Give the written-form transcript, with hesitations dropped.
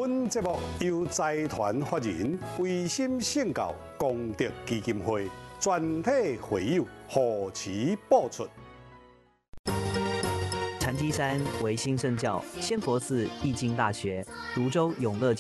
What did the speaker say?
本节目由财团法人维心圣教功德基金会全体会友护持播出。 禅机山维新圣教仙佛寺易经大学泸州永乐